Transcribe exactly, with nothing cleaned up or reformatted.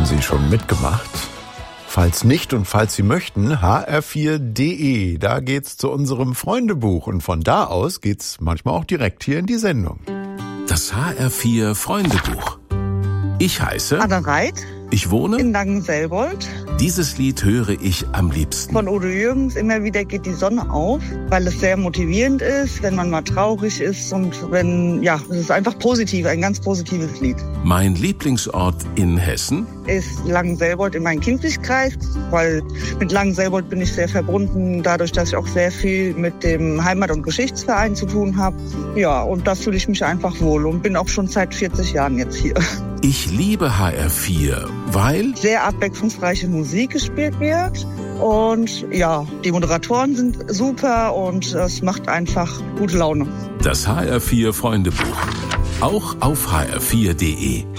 Haben Sie schon mitgemacht? Falls nicht und falls Sie möchten, h r vier punkt d e. Da geht's zu unserem Freundebuch und von da aus geht's manchmal auch direkt hier in die Sendung. Das H R vier Freundebuch. Ich heiße Anna Reit. Ich wohne in Langenselbold. Dieses Lied höre ich am liebsten. Von Udo Jürgens, immer wieder geht die Sonne auf, weil es sehr motivierend ist, wenn man mal traurig ist und wenn, ja, es ist einfach positiv, ein ganz positives Lied. Mein Lieblingsort in Hessen ist Langenselbold in meinem Kinzigkreis, weil mit Langenselbold bin ich sehr verbunden, dadurch, dass ich auch sehr viel mit dem Heimat- und Geschichtsverein zu tun habe. Ja, und da fühle ich mich einfach wohl und bin auch schon seit vierzig Jahren jetzt hier. Ich liebe H R vier, weil sehr abwechslungsreiche Musik gespielt wird und ja, die Moderatoren sind super und es macht einfach gute Laune. Das H R vier Freundebuch, auch auf h r vier punkt d e.